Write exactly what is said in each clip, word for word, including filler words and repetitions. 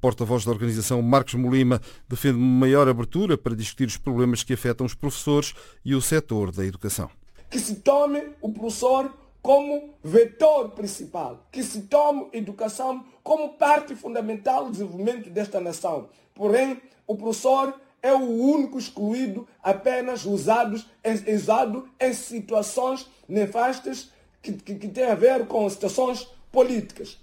porta-voz da organização, Marcos Molima, defende maior abertura para discutir os problemas que afetam os professores e o setor da educação. Que se tome o professor como vetor principal, que se tome a educação como parte fundamental do desenvolvimento desta nação. Porém, o professor é o único excluído, apenas usado, usado em situações nefastas que, que, que têm a ver com situações políticas.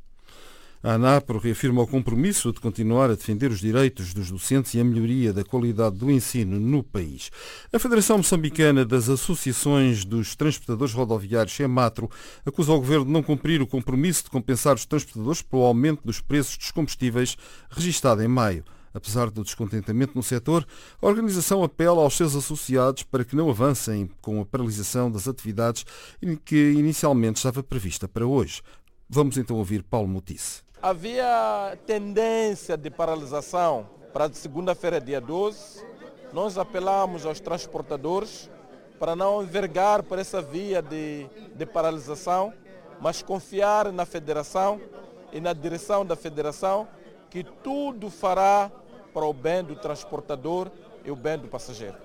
A ANAPRO reafirma o compromisso de continuar a defender os direitos dos docentes e a melhoria da qualidade do ensino no país. A Federação Moçambicana das Associações dos Transportadores Rodoviários, FEMATRO, acusa o governo de não cumprir o compromisso de compensar os transportadores pelo aumento dos preços dos combustíveis registado em maio. Apesar do descontentamento no setor, a organização apela aos seus associados para que não avancem com a paralisação das atividades que inicialmente estava prevista para hoje. Vamos então ouvir Paulo Motice. Havia tendência de paralisação para segunda-feira, dia doze. Nós apelamos aos transportadores para não envergar por essa via de, de paralisação, mas confiar na federação e na direção da federação que tudo fará para o bem do transportador e o bem do passageiro.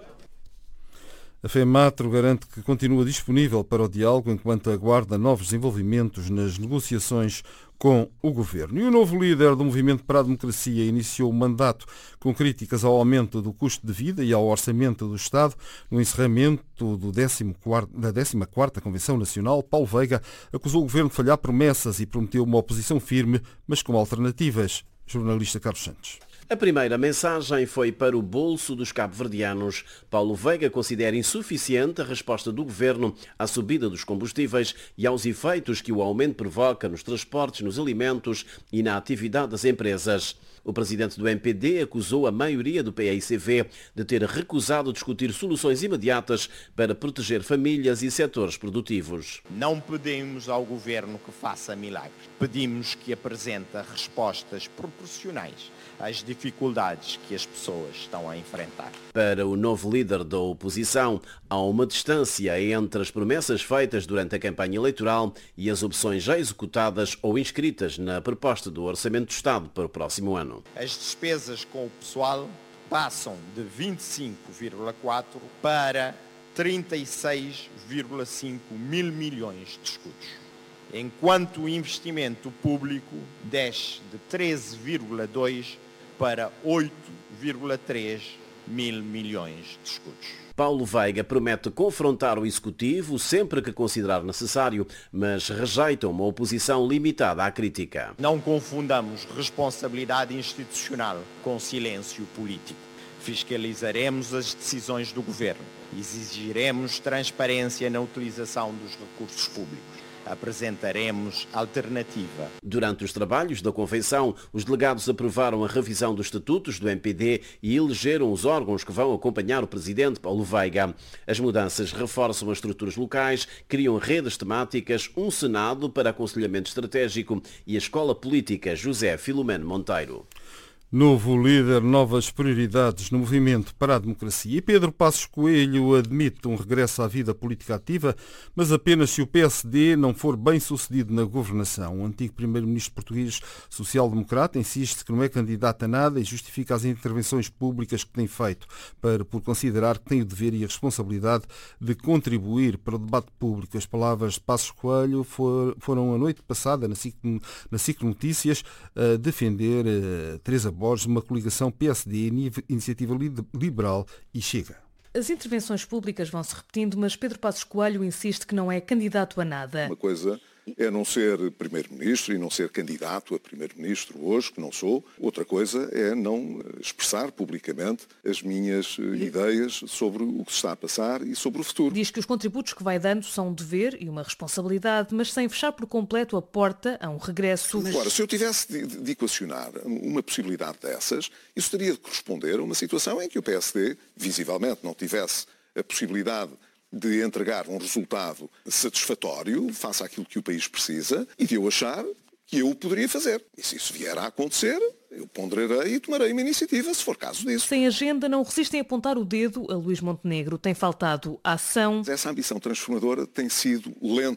A FEMATRO garante que continua disponível para o diálogo enquanto aguarda novos desenvolvimentos nas negociações com o governo. E o novo líder do Movimento para a Democracia iniciou o mandato com críticas ao aumento do custo de vida e ao orçamento do Estado. No encerramento do décimo quarto, da décima quarta Convenção Nacional, Paulo Veiga acusou o governo de falhar promessas e prometeu uma oposição firme, mas com alternativas. Jornalista Carlos Santos. A primeira mensagem foi para o bolso dos cabo-verdianos. Paulo Veiga considera insuficiente a resposta do governo à subida dos combustíveis e aos efeitos que o aumento provoca nos transportes, nos alimentos e na atividade das empresas. O presidente do M P D acusou a maioria do P A I C V de ter recusado discutir soluções imediatas para proteger famílias e setores produtivos. Não pedimos ao governo que faça milagres. Pedimos que apresente respostas proporcionais às dificuldades que as pessoas estão a enfrentar. Para o novo líder da oposição, há uma distância entre as promessas feitas durante a campanha eleitoral e as opções já executadas ou inscritas na proposta do Orçamento do Estado para o próximo ano. As despesas com o pessoal passam de vinte e cinco vírgula quatro para trinta e seis vírgula cinco mil milhões de escudos, enquanto o investimento público desce de treze vírgula dois para oito vírgula três mil milhões de escudos. Paulo Veiga promete confrontar o Executivo sempre que considerar necessário, mas rejeita uma oposição limitada à crítica. Não confundamos responsabilidade institucional com silêncio político. Fiscalizaremos as decisões do governo. Exigiremos transparência na utilização dos recursos públicos. Apresentaremos alternativa. Durante os trabalhos da Convenção, os delegados aprovaram a revisão dos estatutos do M P D e elegeram os órgãos que vão acompanhar o presidente Paulo Veiga. As mudanças reforçam as estruturas locais, criam redes temáticas, um Senado para aconselhamento estratégico e a Escola Política José Filomeno Monteiro. Novo líder, novas prioridades no Movimento para a Democracia. E Pedro Passos Coelho admite um regresso à vida política ativa, mas apenas se o P S D não for bem sucedido na governação. O antigo primeiro-ministro português social-democrata insiste que não é candidato a nada e justifica as intervenções públicas que tem feito, para, por considerar que tem o dever e a responsabilidade de contribuir para o debate público. As palavras de Passos Coelho for, foram a noite passada na SIC, na SIC Notícias a defender uh, Teresa Borges, uma coligação P S D, Iniciativa Liberal e Chega. As intervenções públicas vão-se repetindo, mas Pedro Passos Coelho insiste que não é candidato a nada. Uma coisa é não ser primeiro-ministro e não ser candidato a primeiro-ministro hoje, que não sou. Outra coisa é não expressar publicamente as minhas ideias sobre o que se está a passar e sobre o futuro. Diz que os contributos que vai dando são um dever e uma responsabilidade, mas sem fechar por completo a porta a um regresso. Agora, se eu tivesse de, de equacionar uma possibilidade dessas, isso teria de corresponder a uma situação em que o P S D, visivelmente, não tivesse a possibilidade de entregar um resultado satisfatório face àquilo que o país precisa e de eu achar que eu o poderia fazer. E se isso vier a acontecer, eu ponderarei e tomarei uma iniciativa, se for caso disso. Sem agenda, não resistem a apontar o dedo a Luís Montenegro. Tem faltado ação. Essa ambição transformadora tem sido lenta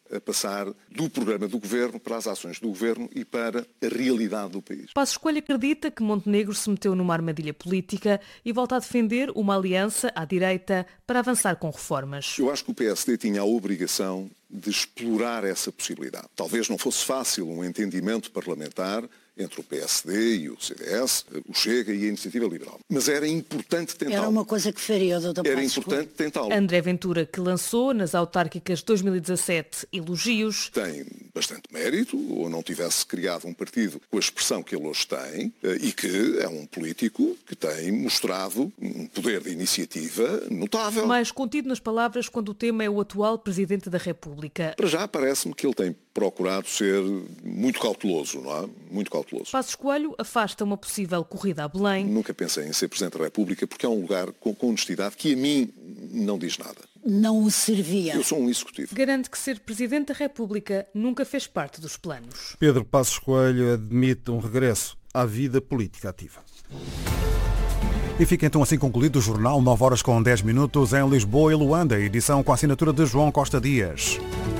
a passar do programa do Governo para as ações do Governo e para a realidade do país. Passos Coelho acredita que Montenegro se meteu numa armadilha política e volta a defender uma aliança à direita para avançar com reformas. Eu acho que o P S D tinha a obrigação de explorar essa possibilidade. Talvez não fosse fácil um entendimento parlamentar entre o P S D e o C D S, o Chega e a Iniciativa Liberal. Mas era importante tentá-lo. Era uma coisa que faria o doutor Era Passos importante tentá-lo. André Ventura, que lançou nas autárquicas de dois mil e dezassete elogios. Tem bastante mérito, ou não tivesse criado um partido com a expressão que ele hoje tem, e que é um político que tem mostrado um poder de iniciativa notável. Mais contido nas palavras quando o tema é o atual Presidente da República. Para já parece-me que ele tem procurado ser muito cauteloso, não é? Muito cauteloso. Passos Coelho afasta uma possível corrida a Belém. Nunca pensei em ser Presidente da República porque é um lugar com, com honestidade que a mim não diz nada. Não o servia. Eu sou um executivo. Garante que ser Presidente da República nunca fez parte dos planos. Pedro Passos Coelho admite um regresso à vida política ativa. E fica então assim concluído o jornal, nove horas com dez minutos em Lisboa e Luanda, edição com a assinatura de João Costa Dias.